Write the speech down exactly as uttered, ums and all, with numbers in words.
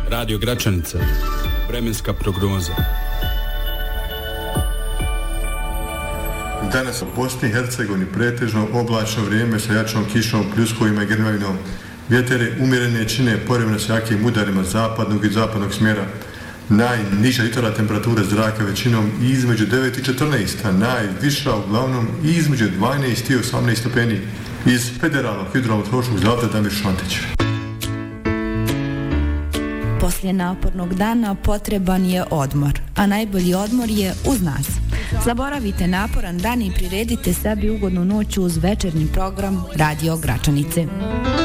Radio Gračanica. Vremenska prognoza. Danas u Bosni i Hercegovini pretežno oblačno vrijeme sa jačom kišom, pljuskovima i grmljavinom. Vjetar je umjerene čine povremeno s jakim udarima zapadnog i zapadnog smjera. Najniža jutarnja temperatura zraka većinom između devet i četrnaest, a najviša uglavnom između dvanaest i osamnaest stepeni. Iz Federalnog hidrometeorološkog zavoda Damir Šantić. Poslije napornog dana potreban je odmor, a najbolji odmor je uz nas. Zaboravite naporan dan i priredite sebi ugodnu noć uz večernji program Radio Gračanice.